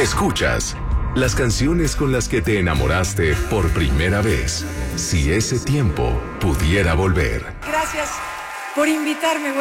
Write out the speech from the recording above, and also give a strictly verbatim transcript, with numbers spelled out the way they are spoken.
Escuchas las canciones con las que te enamoraste por primera vez. Si ese tiempo pudiera volver. Gracias por invitarme.